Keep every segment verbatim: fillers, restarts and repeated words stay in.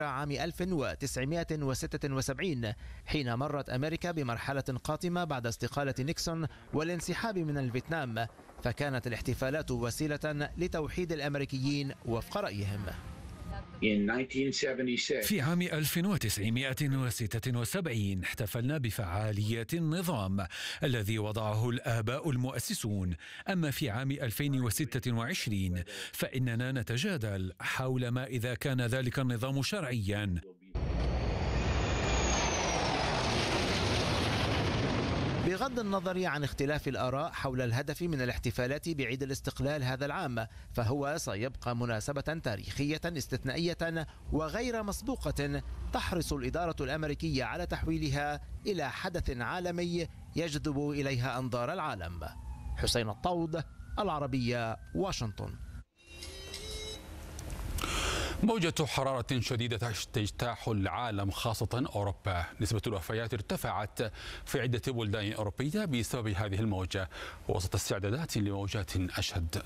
عام ألف وتسعمائة وستة وسبعين حين مرت أمريكا بمرحلة قاتمة بعد استقالة نيكسون والانسحاب من الفيتنام، فكانت الاحتفالات وسيلة لتوحيد الأمريكيين وفق رأيهم. في عام ألف وتسعمائة وستة وسبعين احتفلنا بفعاليات النظام الذي وضعه الآباء المؤسسون، أما في عام ألفين وستة وعشرين فإننا نتجادل حول ما إذا كان ذلك النظام شرعيا. بغض النظر عن اختلاف الآراء حول الهدف من الاحتفالات بعيد الاستقلال هذا العام، فهو سيبقى مناسبة تاريخية استثنائية وغير مسبوقة تحرص الإدارة الأمريكية على تحويلها إلى حدث عالمي يجذب إليها أنظار العالم. حسين الطود، العربية، واشنطن. موجة حرارة شديدة تجتاح العالم خاصة أوروبا. نسبة الوفيات ارتفعت في عدة بلدان أوروبية بسبب هذه الموجة وسط استعدادات لموجات أشد.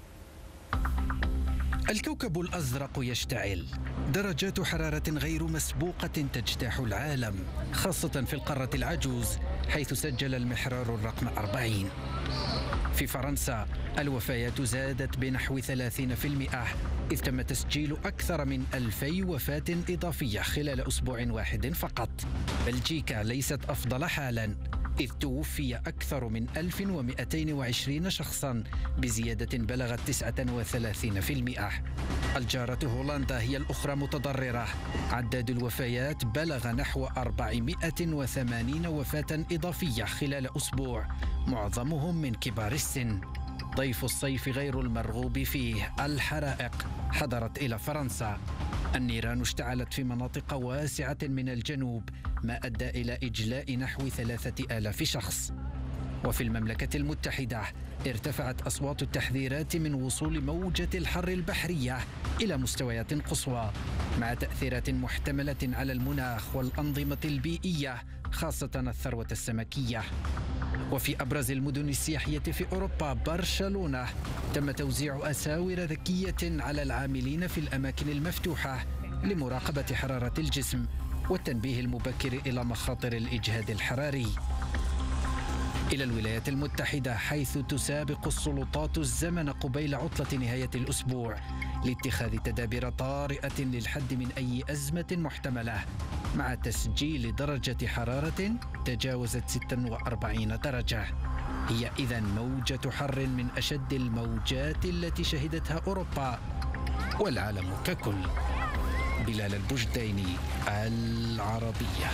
الكوكب الأزرق يشتعل، درجات حرارة غير مسبوقة تجتاح العالم خاصة في القارة العجوز حيث سجل المحرار الرقم أربعين. في فرنسا الوفيات زادت بنحو ثلاثين بالمئة إذ تم تسجيل أكثر من ألفي وفاة إضافية خلال أسبوع واحد فقط. بلجيكا ليست أفضل حالا إذ توفي أكثر من ألف ومئتين وعشرين شخصا بزيادة بلغت تسعة وثلاثين بالمئة. الجارة هولندا هي الأخرى متضررة، عداد الوفيات بلغ نحو أربعمئة وثمانين وفاة إضافية خلال أسبوع، معظمهم من كبار السن. ضيف الصيف غير المرغوب فيه، الحرائق حضرت إلى فرنسا. النيران اشتعلت في مناطق واسعة من الجنوب ما أدى إلى إجلاء نحو ثلاثة آلاف شخص. وفي المملكة المتحدة ارتفعت أصوات التحذيرات من وصول موجة الحر البحرية إلى مستويات قصوى مع تأثيرات محتملة على المناخ والأنظمة البيئية خاصة الثروة السمكية. وفي أبرز المدن السياحية في أوروبا برشلونة تم توزيع أساور ذكية على العاملين في الأماكن المفتوحة لمراقبة حرارة الجسم والتنبيه المبكر إلى مخاطر الإجهاد الحراري. إلى الولايات المتحدة حيث تسابق السلطات الزمن قبيل عطلة نهاية الأسبوع لاتخاذ تدابير طارئة للحد من أي أزمة محتملة مع تسجيل درجة حرارة تجاوزت ستة وأربعين درجة. هي إذن موجة حر من أشد الموجات التي شهدتها أوروبا والعالم ككل. بلال البجديني، العربية.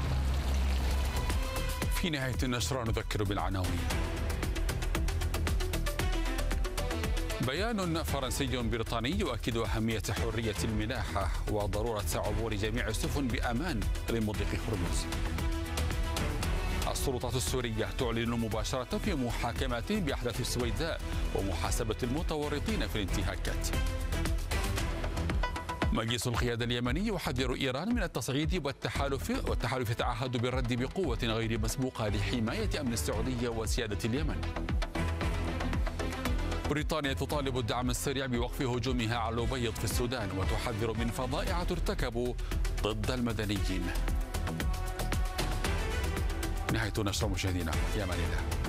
في نهاية النشرة نذكر بالعناوين. بيان فرنسي بريطاني يؤكد أهمية حرية الملاحة وضرورة عبور جميع السفن بأمان لمضيق هرمز. السلطات السورية تعلن مباشرة في محاكمات بأحداث السويداء ومحاسبة المتورطين في الانتهاكات. مجلس القيادة اليمني يحذر إيران من التصعيد والتحالف والتحالف يتعهد بالرد بقوة غير مسبوقة لحماية أمن السعودية وسيادة اليمن. بريطانيا تطالب الدعم السريع بوقف هجومها على الأبيض في السودان وتحذر من فظائع ترتكب ضد المدنيين. نهاية نشرة مشاهدينا، في أمان الله.